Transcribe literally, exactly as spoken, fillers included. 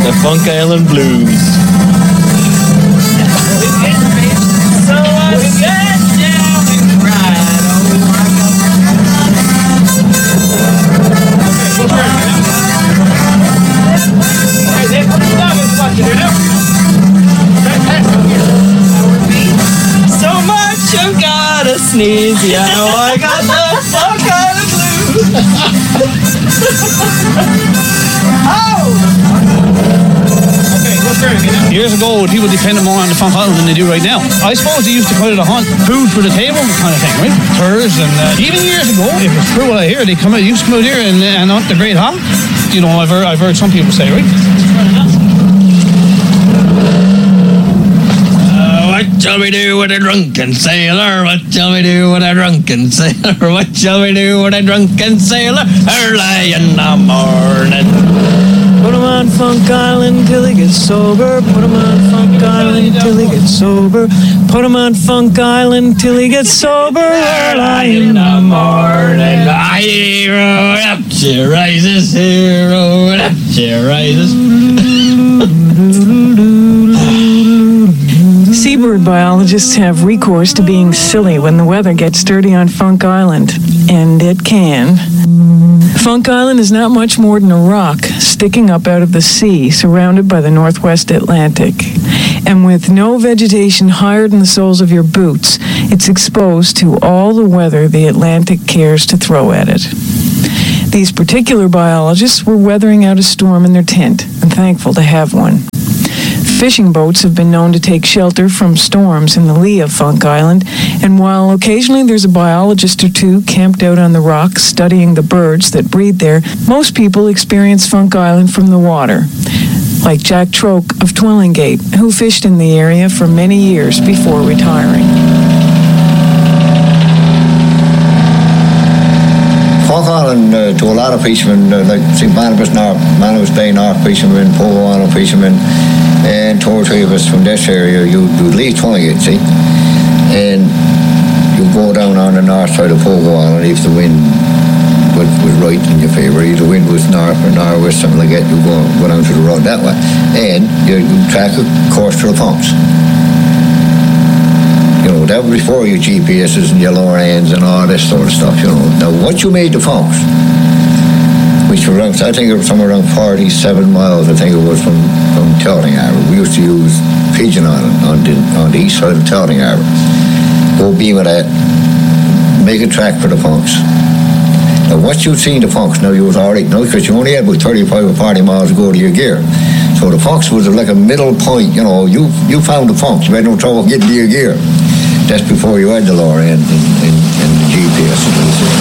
The Funk Island Blues. So I got down and cried. So much I've got to sneeze. Yeah, I got the Funk Island Blues. Oh! Years ago, people depended more on the Funk Island than they do right now. I suppose they used to put it a hunt food for the table kind of thing, right? Furs and uh, even years ago, if it's true what I hear, they come out, used to come out here and, and hunt the great hog. You know, I've heard, I've heard some people say, right? Uh, what shall we do with a drunken sailor? What shall we do with a drunken sailor? What shall we do with a drunken sailor? Early in the morning. Put him on Funk Island till he gets sober. Put him on Funk Island till he gets sober. Put him on Funk Island till he gets sober. Early in the morning. Hero, up she rises. Hero, up she rises. Seabird biologists have recourse to being silly when the weather gets dirty on Funk Island, and it can. Funk Island is not much more than a rock sticking up out of the sea, surrounded by the Northwest Atlantic. And with no vegetation higher than the soles of your boots, it's exposed to all the weather the Atlantic cares to throw at it. These particular biologists were weathering out a storm in their tent, and thankful to have one. Fishing boats have been known to take shelter from storms in the lee of Funk Island, and while occasionally there's a biologist or two camped out on the rocks studying the birds that breed there, most people experience Funk Island from the water, like Jack Troke of Twillingate, who fished in the area for many years before retiring. Funk Island, uh, to a lot of fishermen, uh, like Saint Barnabas North, Barnabas Bay North fishermen, Pogo Island fishermen, and two or three of us from this area, you, you'd leave Twillingate, see, and you go down on the north side of Pogo Island if the wind was, was right in your favour. If the wind was north or northwest, something like that, you go, go down to the road that way, and you, you track a course to the Funks. You know, that was before your G P S's and your Lorans and all this sort of stuff, you know. Now, once you made the Funks, which were around, I think it was somewhere around forty-seven miles, I think it was from, from Telling Harbour. We used to use Pigeon Island on the, on the east side of Telling Harbour. Go beam of that, make a track for the Funks. Now, once you'd seen the Funks, now you was all right, no, because you only had about thirty-five or forty miles to go to your gear. So the Funks was like a middle point, you know, you you found the Funks, you had no trouble getting to your gear. That's before you had the Loran and, and, and the G P S.